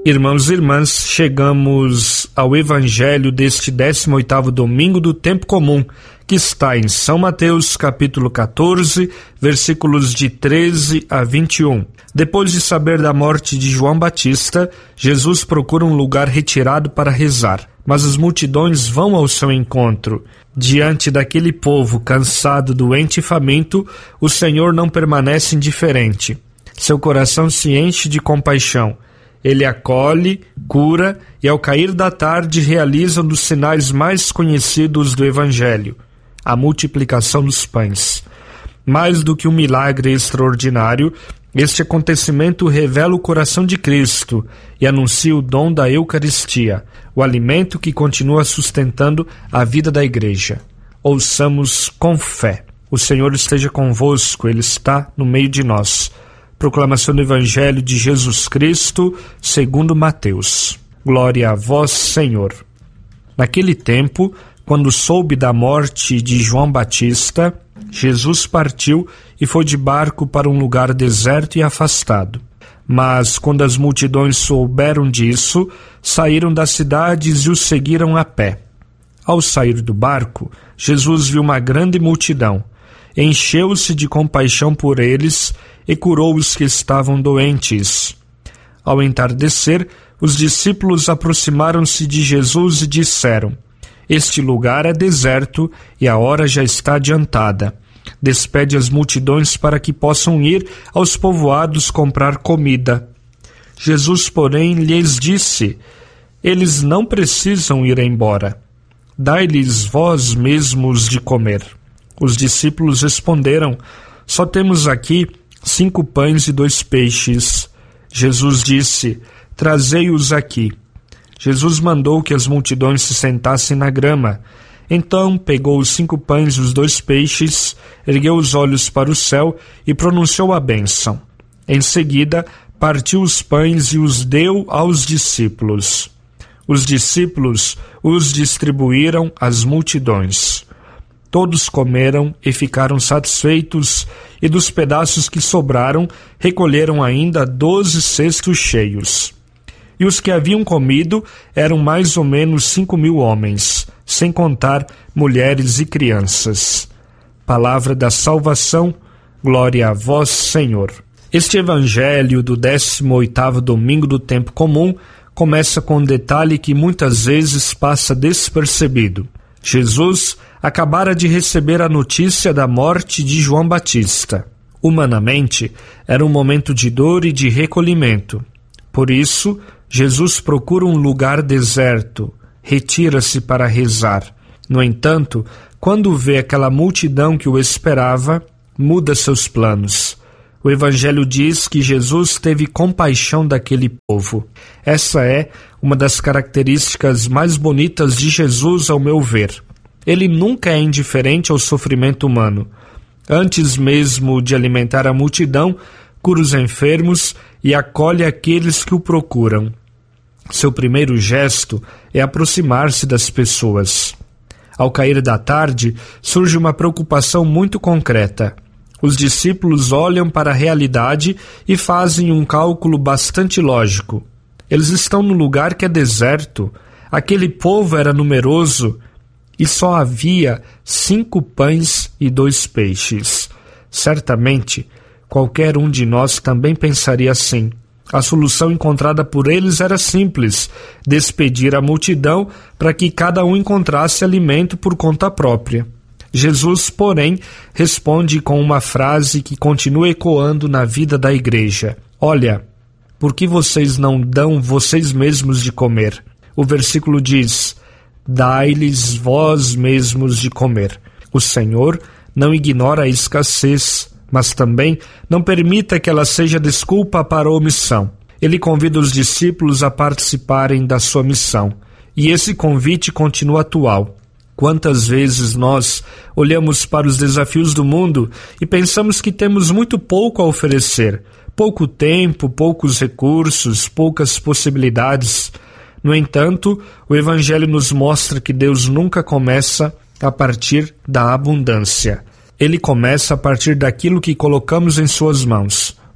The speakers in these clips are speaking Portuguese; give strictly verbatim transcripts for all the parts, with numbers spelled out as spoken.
Irmãos e irmãs, chegamos ao Evangelho deste décimo oitavo domingo do tempo comum, que está em São Mateus, capítulo quatorze, versículos de treze a vinte e um. Depois de saber da morte de João Batista, Jesus procura um lugar retirado para rezar, mas as multidões vão ao seu encontro. Diante daquele povo cansado, doente e faminto, o Senhor não permanece indiferente. Seu coração se enche de compaixão. Ele acolhe, cura e, ao cair da tarde, realiza um dos sinais mais conhecidos do Evangelho, a multiplicação dos pães. Mais do que um milagre extraordinário, este acontecimento revela o coração de Cristo e anuncia o dom da Eucaristia, o alimento que continua sustentando a vida da Igreja. Ouçamos com fé. O Senhor esteja convosco, Ele está no meio de nós. Proclamação do Evangelho de Jesus Cristo, segundo Mateus. Glória a vós, Senhor. Naquele tempo, quando soube da morte de João Batista, Jesus partiu e foi de barco para um lugar deserto e afastado. Mas, quando as multidões souberam disso, saíram das cidades e o seguiram a pé. Ao sair do barco, Jesus viu uma grande multidão. Encheu-se de compaixão por eles e curou os que estavam doentes. Ao entardecer, os discípulos aproximaram-se de Jesus e disseram: Este lugar é deserto e a hora já está adiantada. Despede as multidões para que possam ir aos povoados comprar comida. Jesus, porém, lhes disse: Eles não precisam ir embora. Dai-lhes vós mesmos de comer. Os discípulos responderam: Só temos aqui cinco pães e dois peixes. Jesus disse: Trazei-os aqui. Jesus mandou que as multidões se sentassem na grama. Então pegou os cinco pães e os dois peixes, ergueu os olhos para o céu e pronunciou a bênção. Em seguida, partiu os pães e os deu aos discípulos. Os discípulos os distribuíram às multidões. Todos comeram e ficaram satisfeitos, e dos pedaços que sobraram, recolheram ainda doze cestos cheios. E os que haviam comido eram mais ou menos cinco mil homens, sem contar mulheres e crianças. Palavra da salvação, glória a vós, Senhor. Este evangelho do décimo oitavo domingo do tempo comum começa com um detalhe que muitas vezes passa despercebido. Jesus acabara de receber a notícia da morte de João Batista. Humanamente, era um momento de dor e de recolhimento. Por isso, Jesus procura um lugar deserto, retira-se para rezar. No entanto, quando vê aquela multidão que o esperava, muda seus planos. O Evangelho diz que Jesus teve compaixão daquele povo. Essa é uma das características mais bonitas de Jesus, ao meu ver. Ele nunca é indiferente ao sofrimento humano. Antes mesmo de alimentar a multidão, cura os enfermos e acolhe aqueles que o procuram. Seu primeiro gesto é aproximar-se das pessoas. Ao cair da tarde, surge uma preocupação muito concreta. Os discípulos olham para a realidade e fazem um cálculo bastante lógico. Eles estão num lugar que é deserto. Aquele povo era numeroso e só havia cinco pães e dois peixes. Certamente, qualquer um de nós também pensaria assim. A solução encontrada por eles era simples: despedir a multidão para que cada um encontrasse alimento por conta própria. Jesus, porém, responde com uma frase que continua ecoando na vida da Igreja: Olha, por que vocês não dão vocês mesmos de comer? O versículo diz: Dai-lhes vós mesmos de comer. O Senhor não ignora a escassez, mas também não permita que ela seja desculpa para a omissão. Ele convida os discípulos a participarem da sua missão, e esse convite continua atual. Quantas vezes nós olhamos para os desafios do mundo e pensamos que temos muito pouco a oferecer, pouco tempo, poucos recursos, poucas possibilidades. No entanto, o Evangelho nos mostra que Deus nunca começa a partir da abundância. Ele começa a partir daquilo que colocamos em suas mãos.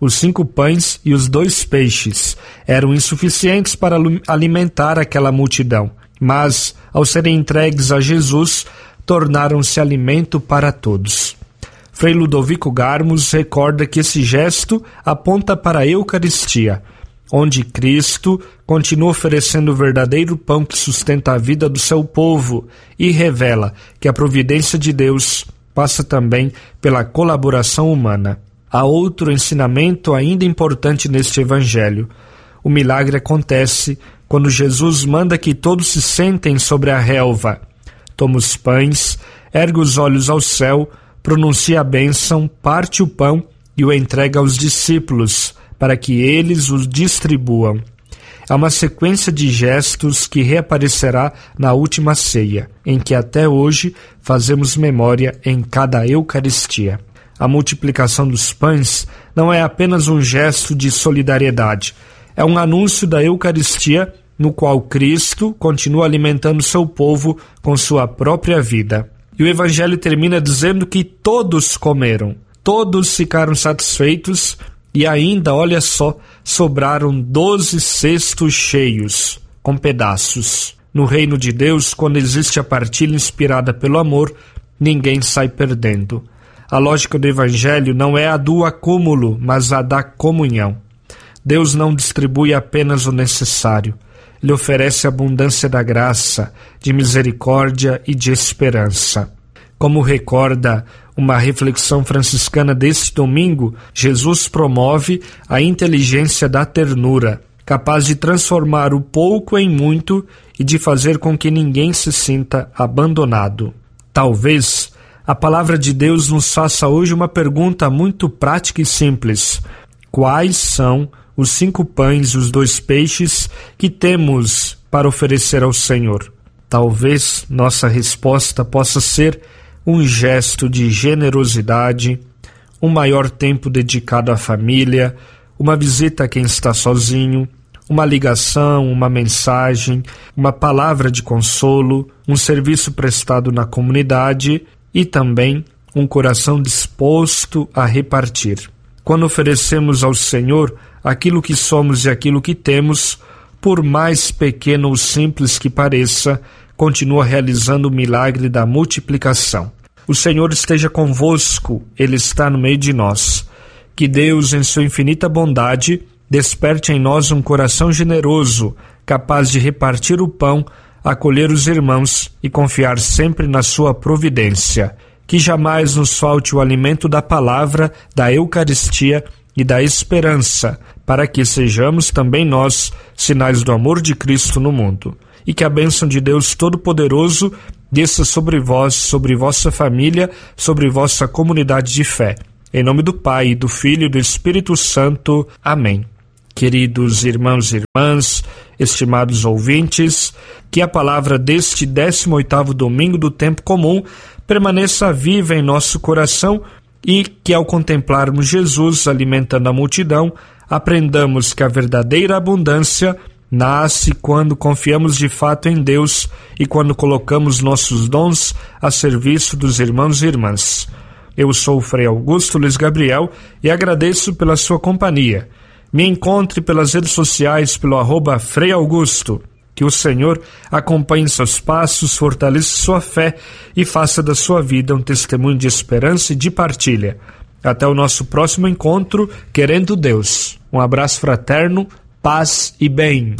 Os cinco pães e os dois peixes eram insuficientes para alimentar aquela multidão, mas, ao serem entregues a Jesus, tornaram-se alimento para todos. Frei Ludovico Garmos recorda que esse gesto aponta para a Eucaristia, onde Cristo continua oferecendo o verdadeiro pão que sustenta a vida do seu povo e revela que a providência de Deus passa também pela colaboração humana. Há outro ensinamento ainda importante neste evangelho. O milagre acontece quando Jesus manda que todos se sentem sobre a relva. Toma os pães, ergue os olhos ao céu, pronuncia a bênção, parte o pão e o entrega aos discípulos, para que eles os distribuam. É uma sequência de gestos que reaparecerá na última ceia, em que até hoje fazemos memória em cada Eucaristia. A multiplicação dos pães não é apenas um gesto de solidariedade, é um anúncio da Eucaristia no qual Cristo continua alimentando seu povo com sua própria vida. E o Evangelho termina dizendo que todos comeram, todos ficaram satisfeitos e ainda, olha só, sobraram doze cestos cheios, com pedaços. No reino de Deus, quando existe a partilha inspirada pelo amor, ninguém sai perdendo. A lógica do Evangelho não é a do acúmulo, mas a da comunhão. Deus não distribui apenas o necessário. Ele oferece abundância da graça, de misericórdia e de esperança. Como recorda uma reflexão franciscana deste domingo, Jesus promove a inteligência da ternura, capaz de transformar o pouco em muito e de fazer com que ninguém se sinta abandonado. Talvez a palavra de Deus nos faça hoje uma pergunta muito prática e simples. Quais são os cinco pães e os dois peixes que temos para oferecer ao Senhor? Talvez nossa resposta possa ser um gesto de generosidade, um maior tempo dedicado à família, uma visita a quem está sozinho, uma ligação, uma mensagem, uma palavra de consolo, um serviço prestado na comunidade e também um coração disposto a repartir. Quando oferecemos ao Senhor aquilo que somos e aquilo que temos, por mais pequeno ou simples que pareça, continua realizando o milagre da multiplicação. O Senhor esteja convosco, Ele está no meio de nós. Que Deus, em sua infinita bondade, desperte em nós um coração generoso, capaz de repartir o pão, acolher os irmãos e confiar sempre na sua providência. Que jamais nos falte o alimento da palavra, da Eucaristia e da esperança, para que sejamos também nós sinais do amor de Cristo no mundo. E que a bênção de Deus Todo-Poderoso desça sobre vós, sobre vossa família, sobre vossa comunidade de fé. Em nome do Pai, do Filho e do Espírito Santo. Amém. Queridos irmãos e irmãs, estimados ouvintes, que a palavra deste décimo oitavo domingo do tempo comum permaneça viva em nosso coração e que, ao contemplarmos Jesus alimentando a multidão, aprendamos que a verdadeira abundância nasce quando confiamos de fato em Deus e quando colocamos nossos dons a serviço dos irmãos e irmãs. Eu sou o Frei Augusto Luiz Gabriel e agradeço pela sua companhia. Me encontre pelas redes sociais pelo arroba Frei Augusto. Que o Senhor acompanhe seus passos, fortaleça sua fé e faça da sua vida um testemunho de esperança e de partilha. Até o nosso próximo encontro, querendo Deus. Um abraço fraterno, paz e bem.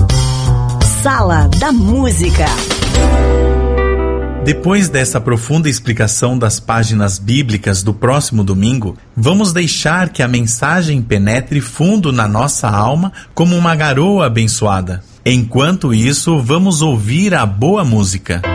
Sala da Música. Depois dessa profunda explicação das páginas bíblicas do próximo domingo, vamos deixar que a mensagem penetre fundo na nossa alma como uma garoa abençoada. Enquanto isso, vamos ouvir a boa música.